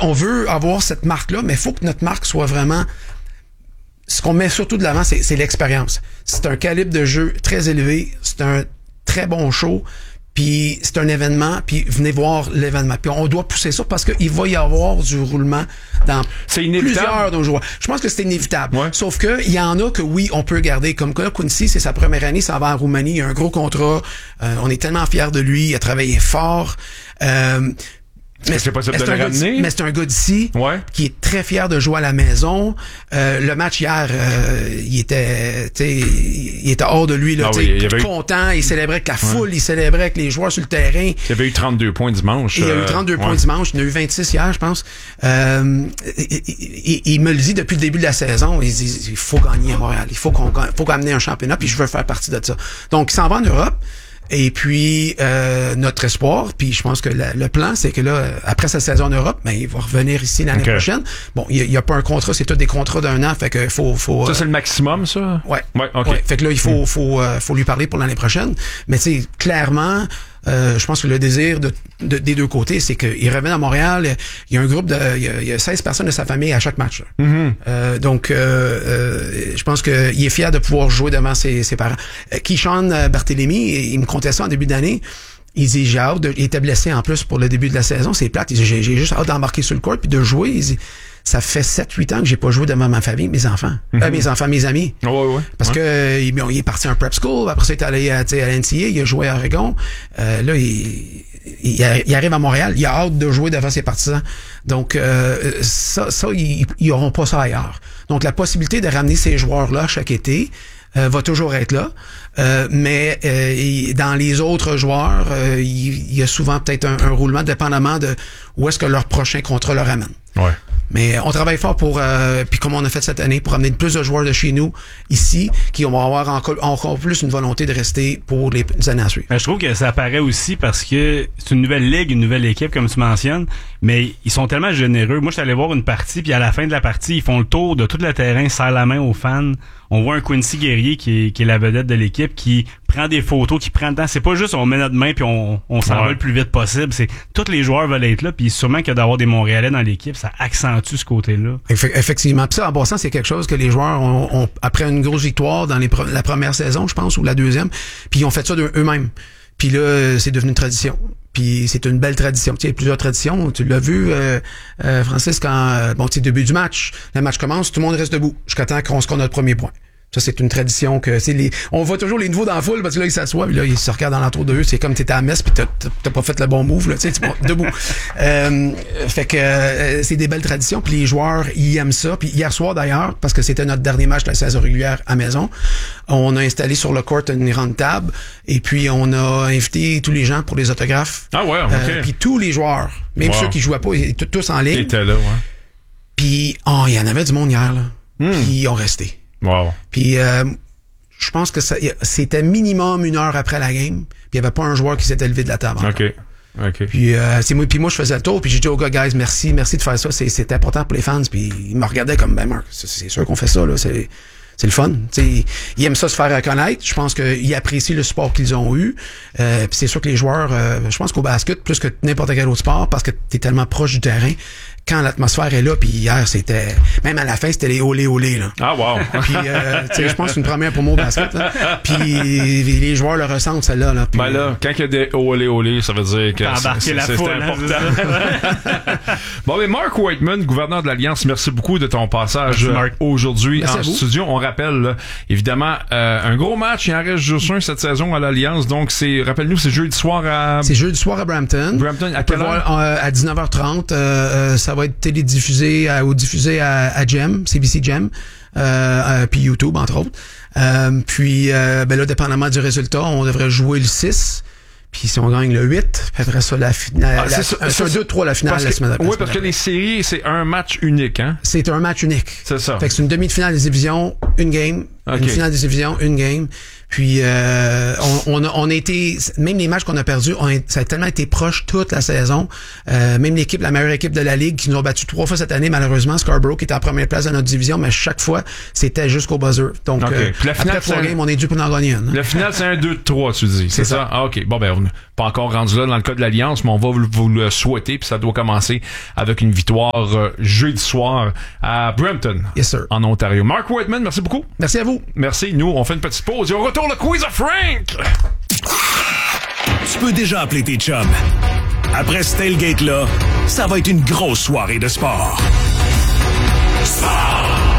on veut avoir cette marque-là, mais il faut que notre marque soit vraiment... Ce qu'on met surtout de l'avant, c'est l'expérience. C'est un calibre de jeu très élevé, c'est un très bon show, puis c'est un événement, puis venez voir l'événement. Puis on doit pousser ça parce qu'il va y avoir du roulement dans plusieurs de nos joueurs. Je pense que c'est inévitable. Ouais. Sauf que il y en a que oui, on peut garder. Comme là, Quincy, c'est sa première année, ça va en Roumanie, il y a un gros contrat. On est tellement fiers de lui, il a travaillé fort. Mais c'est possible de le ramener. Mais c'est un gars d'ici qui est très fier de jouer à la maison. Le match hier, il était hors de lui là, content. Il célébrait avec la foule, il célébrait avec les joueurs sur le terrain. Il avait eu 32 points dimanche. Il a eu 32 points dimanche. Il en a eu 26 hier, je pense. Il me le dit depuis le début de la saison. Il dit il faut gagner à Montréal. Il faut qu'on amener un championnat. Puis je veux faire partie de ça. Donc il s'en va en Europe. Et puis notre espoir, puis je pense que le plan, c'est que là, après sa saison en Europe, ben il va revenir ici l'année prochaine. Bon, il y a pas un contrat, c'est tout des contrats d'un an, fait que faut. Ça c'est le maximum, ça. Ouais. OK. Ouais, fait que là il faut lui parler pour l'année prochaine. Mais tu sais, clairement. Je pense que le désir des deux côtés, c'est qu'il revienne à Montréal. Il y a un groupe il y a 16 personnes de sa famille à chaque match. Donc, je pense qu'il est fier de pouvoir jouer devant ses parents. Keyshawn Barthélemy, il me contait ça en début d'année. Il dit, j'ai hâte il était blessé en plus pour le début de la saison, c'est plate. Il dit, j'ai juste hâte d'embarquer sur le court puis de jouer. Il dit, ça fait 7-8 ans que j'ai pas joué devant ma famille, mes enfants. Mes amis. Parce que il est parti à un prep school, après ça il est allé à l'NCA, il a joué à Oregon. Là, il arrive à Montréal, il a hâte de jouer devant ses partisans. Donc ils auront pas ça ailleurs. Donc la possibilité de ramener ces joueurs-là chaque été va toujours être là. Mais dans les autres joueurs, il y a souvent peut-être un roulement dépendamment de où est-ce que leur prochain contrat leur amène. Ouais. Mais on travaille fort pour, puis comme on a fait cette année, pour amener plus de joueurs de chez nous ici, qui vont avoir encore plus une volonté de rester pour les années à suivre. Je trouve que ça apparaît aussi parce que c'est une nouvelle ligue, une nouvelle équipe, comme tu mentionnes, mais ils sont tellement généreux. Moi, je suis allé voir une partie, puis à la fin de la partie, ils font le tour de tout le terrain, serrent la main aux fans. On voit un Quincy Guerrier qui est la vedette de l'équipe, qui prend des photos, qui prend le temps. C'est pas juste on met notre main puis on s'en va le plus vite possible. C'est tous les joueurs veulent être là, puis sûrement que d'avoir des Montréalais dans l'équipe, ça accentue ce côté-là. Effectivement. Puis ça, en passant, c'est quelque chose que les joueurs ont après une grosse victoire dans la première saison, je pense, ou la deuxième, puis ils ont fait ça eux-mêmes. Puis là, c'est devenu une tradition. Puis c'est une belle tradition. Il y a plusieurs traditions. Tu l'as vu, Francis, quand début du match, le match commence, tout le monde reste debout jusqu'à temps qu'on score notre premier point. Ça, c'est une tradition que on voit toujours les nouveaux dans la foule parce que là, ils s'assoient, puis là, ils se regardent dans l'entour d'eux. C'est comme t'étais à la messe, puis t'as pas fait le bon move, là, tu sais, debout. Fait que c'est des belles traditions, puis les joueurs, ils aiment ça. Puis hier soir, d'ailleurs, parce que c'était notre dernier match de la saison régulière à maison, on a installé sur le court une grande table, et puis on a invité tous les gens pour les autographes. Ah ouais, OK. Puis tous les joueurs, même ceux qui jouaient pas, ils étaient tous en ligne. Ils étaient là, Puis, il y en avait du monde hier, là. Puis ils ont resté. Wow. Puis je pense que c'était minimum 1 heure après la game, puis il y avait pas un joueur qui s'était levé de la table. OK. Puis moi je faisais le tour, puis j'ai dit aux gars, guys, merci de faire ça, c'est important pour les fans. Puis ils me regardaient comme Marc, c'est sûr qu'on fait ça là, c'est le fun. T'sais, ils aiment ça se faire reconnaître. Je pense qu'ils apprécient le support qu'ils ont eu. Puis c'est sûr que les joueurs, je pense qu'au basket, plus que n'importe quel autre sport, parce que t'es tellement proche du terrain, quand l'atmosphère est là, puis hier, c'était... Même à la fin, c'était les olé là. Ah, wow! Puis, je pense que c'est une première pour moi au basket, là. Puis les joueurs le ressentent, celle-là. Là. Puis, ben là, quand il y a des olé, ça veut dire que c'est important. Bon, mais Mark Whiteman, gouverneur de l'Alliance, merci beaucoup de ton passage aujourd'hui en studio. On rappelle, là, évidemment, un gros match. Il en reste juste un cette saison à l'Alliance. Donc, rappelle-nous, c'est jeudi soir à... C'est jeudi soir à Brampton. À quelle heure? À 19h30. Ça va être télédiffusé ou diffusé à GEM, CBC GEM, puis YouTube, entre autres. Puis là, dépendamment du résultat, on devrait jouer le 6. Puis si on gagne le 8, puis après ça, la finale. C'est un 2-3 la finale la semaine d'après. Oui, parce que les séries, c'est un match unique, hein? C'est un match unique. C'est ça. Fait que c'est une demi-finale des divisions, une game. Une finale des divisions, une game. Puis on a été, même les matchs qu'on a perdus, ça a tellement été proche toute la saison. Même la meilleure équipe de la ligue, qui nous a battu 3 fois cette année, malheureusement, Scarborough, qui était en première place de notre division, mais chaque fois, c'était jusqu'au buzzer. Donc, puis la finale, après 3 games, on est dû pour en gagner une. La finale, c'est un 2-3, tu dis. C'est ça? Ah, OK. Bon, ben, pas encore rendu là dans le cas de l'Alliance, mais on va vous le souhaiter, puis ça doit commencer avec une victoire jeudi soir à Brampton, yes, sir, en Ontario. Mark Whiteman, merci beaucoup. Merci à vous. Merci. Nous, on fait une petite pause et on retourne le quiz à Frank. Tu peux déjà appeler tes chums. Après ce tailgate-là, ça va être une grosse soirée de sport. Sport!